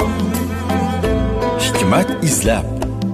Hikmat izlab.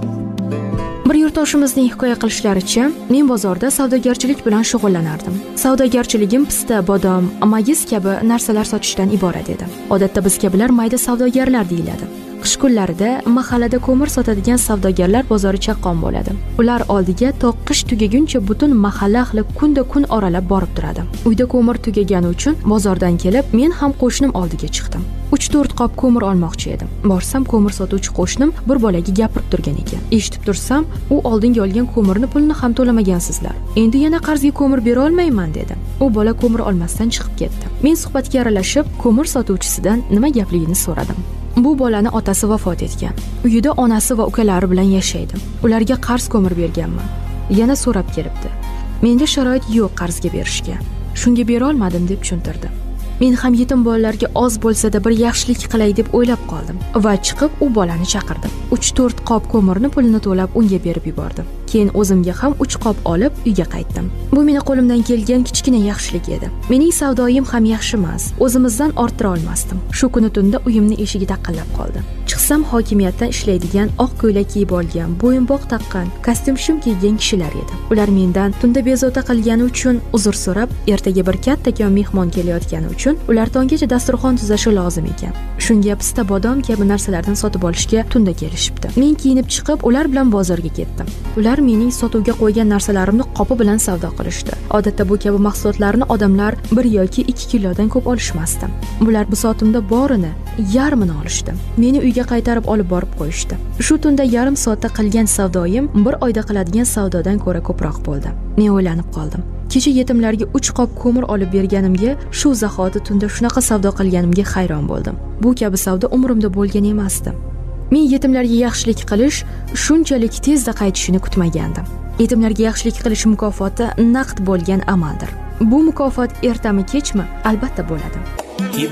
Bir yurtdoshimizning hikoya qilishlaricha, men bozorda savdogarchilik bilan shug'ullanardim. Savdogarchiligim pista, bodom, mayiz kabi narsalar sotishdan iborat edi. Odatda biz kabilar mayda savdogarlar deyiladi. Qish kunlarida mahallada ko'mir sotadigan savdogarlar bozori chaqqon bo'ladi. Ular oldiga to qish tugaguncha butun mahalla ahli kunda-kun oralab borib turadi. Uyda ko'mir tugagani uchun bozordan kelib, men ham qo'shnim oldiga chiqdim. 3-4 qop ko'mir olmoqchi edim. Borsam ko'mir sotuvchi qo'shnim bir bolaga gapirib turgan ekan. Eshitib tursam, u oldinga olgan ko'mirni pulini ham to'lamagansizlar. Endi yana qarzga ko'mir bera olmayman dedi. U bola ko'mir olmasdan chiqib ketdi. Men suhbatga aralashib, ko'mir sotuvchisidan nima gapligini so'radim. Bu bolani otasi vafot etgan. Uyida onasi va ukalari bilan yashaydi. Ularga qarz ko'mir berganman. Yana so'rab kelibdi. Menda sharoit yo'q qarzga berishga. Shunga bera olmadim deb tushuntirdi. Men ham yetim bolalarga oz bo'lsa-da bir yaxshilik qilay deb o'ylab qoldim va chiqib u bolani chaqirdim. 3-4 qop ko'mirni pulini to'lab unga berib yubordim. Keyin o'zimga ham 3 qop olib uyga qaytdim. Bu meni qo'limdan kelgan kichkina yaxshilik edi. Mening savdoyim ham yaxshi emas. O'zimizdan orttira olmasdim. Shu kuni tunda uyimni eshigi taqillab qoldi. Chiqsam hokimiyatdan ishlaydigan oq ko'ylak kiyib olgan, bo'yinbog' taqqan, kostyum kiygan kishilar edi. Ular mendan tunda bezovta qilgani uchun uzr so'rab, ertaga bir kattakon mehmon kelayotgani uchun ular tonggacha dasturxon tuzashi lozim ekan. Shunga pista, bodom kabi narsalardan sotib olishga tunda kelishibdi. Men kiyinib chiqib, ular bilan bozorga ketdim. Ular mening sotuvga qo'ygan narsalarimni qopi bilan savdo qilishdi. Odatda bu kabi mahsulotlarni odamlar 1 yoki 2 kilodan ko'p olishmasdi. Bular bisotimda borini, yarmini olishdi. Meni uyga qaytarib olib borib qo'yishdi. Shu tunda yarim soatda qilgan savdoyim bir oyda qiladigan savdodan ko'ra ko'proq bo'ldi. Men o'ylanib qoldim. Kecha yetimlarga 3 qop ko'mir olib berganimga, shu zahoti tunda shunaqa savdo qilganimga hayron bo'ldim. Bu kabi savdo umrimda bo'lgan emasdi. Men yetimlarga yaxshilik qilish shunchalik tezda qaytishini kutmagandim. Yetimlarga yaxshilik qilish mukofoti naqd bo'lgan amaldir. Bu mukofot ertami kechmi albatta bo'ladi.